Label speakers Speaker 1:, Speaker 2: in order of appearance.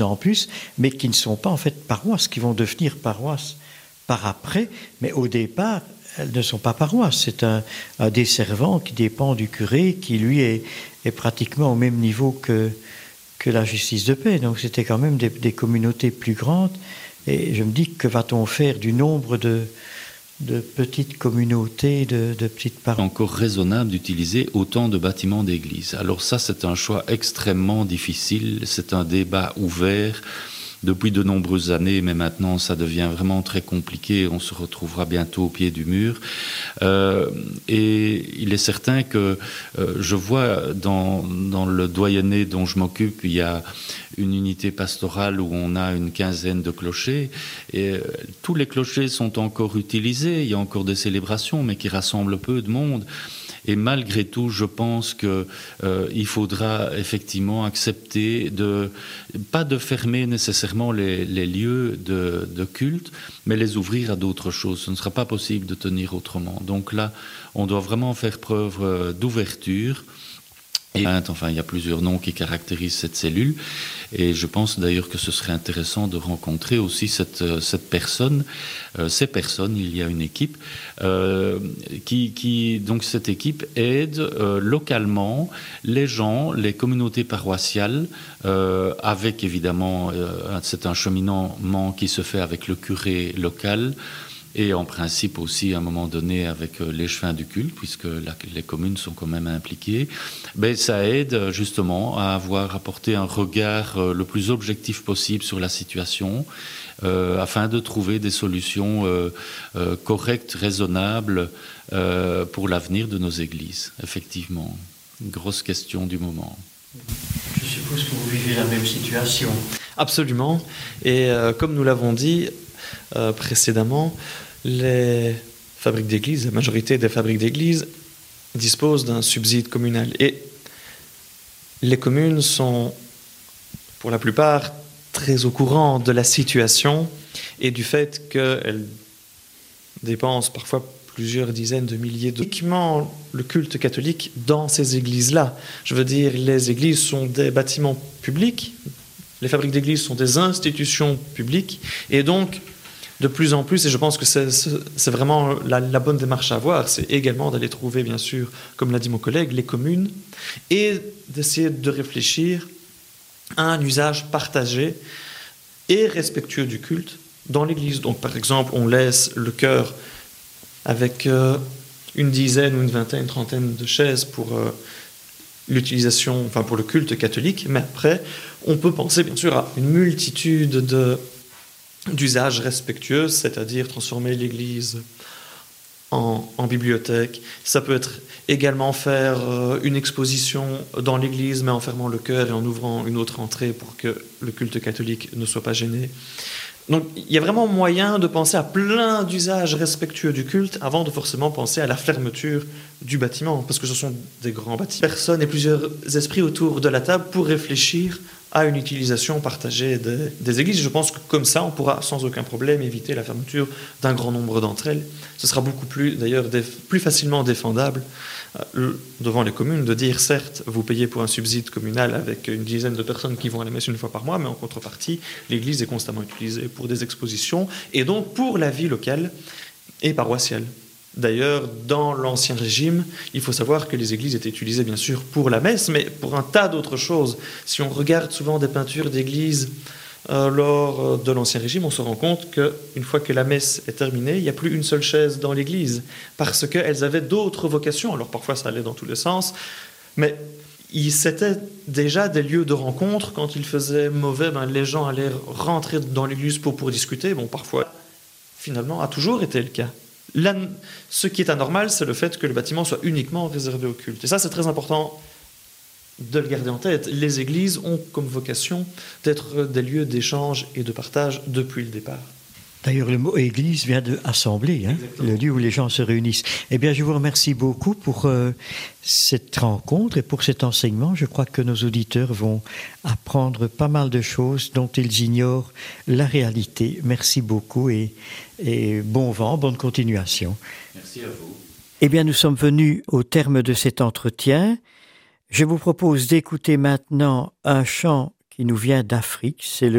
Speaker 1: en plus, mais qui ne sont pas en fait paroisses, qui vont devenir paroisses par après, mais au départ, elles ne sont pas paroisses. C'est un desservant qui dépend du curé, qui lui est pratiquement au même niveau que la justice de paix. Donc c'était quand même des communautés plus grandes. Et je me dis, que va-t-on faire du nombre de petites communautés, de petites paroisses?
Speaker 2: Encore raisonnable d'utiliser autant de bâtiments d'église. Alors ça, c'est un choix extrêmement difficile, c'est un débat ouvert depuis de nombreuses années, mais maintenant ça devient vraiment très compliqué, on se retrouvera bientôt au pied du mur. Et il est certain que je vois dans le doyenné dont je m'occupe, il y a une unité pastorale où on a une quinzaine de clochers, et tous les clochers sont encore utilisés, il y a encore des célébrations, mais qui rassemblent peu de monde. Et malgré tout, je pense qu'il faudra effectivement accepter pas de fermer nécessairement les lieux de culte, mais les ouvrir à d'autres choses. Ce ne sera pas possible de tenir autrement. Donc là, on doit vraiment faire preuve d'ouverture. Et enfin, il y a plusieurs noms qui caractérisent cette cellule, et je pense d'ailleurs que ce serait intéressant de rencontrer aussi cette personne, ces personnes. Il y a une équipe donc cette équipe aide localement les gens, les communautés paroissiales, avec évidemment, c'est un cheminement qui se fait avec le curé local. Et en principe aussi, à un moment donné, avec les chefins du culte, puisque les communes sont quand même impliquées, ça aide justement à apporter un regard le plus objectif possible sur la situation, afin de trouver des solutions correctes, raisonnables pour l'avenir de nos églises. Effectivement, une grosse question du moment.
Speaker 1: Je suppose que vous vivez la même situation.
Speaker 3: Absolument. Et comme nous l'avons dit précédemment, les fabriques d'église, la majorité des fabriques d'église disposent d'un subside communal. Et les communes sont, pour la plupart, très au courant de la situation et du fait qu'elles dépensent parfois plusieurs dizaines de milliers d'euros. Uniquement le culte catholique dans ces églises-là. Je veux dire, les églises sont des bâtiments publics, les fabriques d'église sont des institutions publiques, et donc, de plus en plus, et je pense que c'est vraiment la bonne démarche à avoir, c'est également d'aller trouver, bien sûr, comme l'a dit mon collègue, les communes, et d'essayer de réfléchir à un usage partagé et respectueux du culte dans l'église. Donc, par exemple, on laisse le chœur avec une dizaine ou une vingtaine, une trentaine de chaises pour l'utilisation, enfin pour le culte catholique, mais après, on peut penser bien sûr à une multitude d'usages respectueux, c'est-à-dire transformer l'église en bibliothèque. Ça peut être également faire une exposition dans l'église, mais en fermant le chœur et en ouvrant une autre entrée pour que le culte catholique ne soit pas gêné. Donc, il y a vraiment moyen de penser à plein d'usages respectueux du culte avant de forcément penser à la fermeture du bâtiment, parce que ce sont des grands bâtiments. Personnes et plusieurs esprits autour de la table pour réfléchir à une utilisation partagée des églises. Je pense que comme ça, on pourra sans aucun problème éviter la fermeture d'un grand nombre d'entre elles. Ce sera beaucoup plus, d'ailleurs, plus facilement défendable devant les communes de dire, certes, vous payez pour un subside communal avec une dizaine de personnes qui vont à la messe une fois par mois, mais en contrepartie, l'église est constamment utilisée pour des expositions et donc pour la vie locale et paroissiale. D'ailleurs, dans l'Ancien Régime, il faut savoir que les églises étaient utilisées bien sûr pour la messe, mais pour un tas d'autres choses. Si on regarde souvent des peintures d'églises lors de l'Ancien Régime, on se rend compte qu'une fois que la messe est terminée, il n'y a plus une seule chaise dans l'église, parce qu'elles avaient d'autres vocations. Alors parfois ça allait dans tous les sens, mais c'était déjà des lieux de rencontre. Quand il faisait mauvais, les gens allaient rentrer dans l'église pour discuter. Bon, parfois, finalement, a toujours été le cas. Là, ce qui est anormal, c'est le fait que le bâtiment soit uniquement réservé au culte. Et ça, c'est très important de le garder en tête. Les églises ont comme vocation d'être des lieux d'échange et de partage depuis le départ.
Speaker 1: D'ailleurs, le mot « église » vient de « assemblée », le lieu où les gens se réunissent. Eh bien, je vous remercie beaucoup pour cette rencontre et pour cet enseignement. Je crois que nos auditeurs vont apprendre pas mal de choses dont ils ignorent la réalité. Merci beaucoup et bon vent, bonne continuation.
Speaker 2: Merci à vous.
Speaker 1: Eh bien, nous sommes venus au terme de cet entretien. Je vous propose d'écouter maintenant un chant qui qui nous vient d'Afrique. C'est le